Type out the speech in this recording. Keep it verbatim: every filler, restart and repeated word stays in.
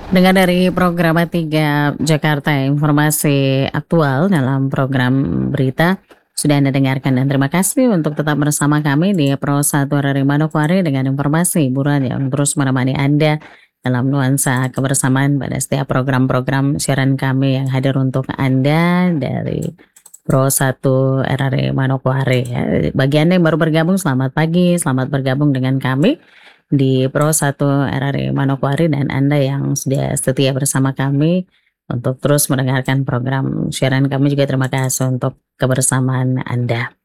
Dengar dari Programa tiga Jakarta, informasi aktual dalam program berita sudah Anda dengarkan dan terima kasih untuk tetap bersama kami di Pro satu R R I Manokwari dengan informasi hiburan yang terus menemani Anda dalam nuansa kebersamaan pada setiap program-program siaran kami yang hadir untuk Anda dari Pro satu R R I Manokwari ya. Bagi Anda yang baru bergabung, selamat pagi, selamat bergabung dengan kami di Pro satu R R I Manokwari dan Anda yang sudah setia bersama kami untuk terus mendengarkan program siaran kami juga terima kasih untuk kebersamaan Anda.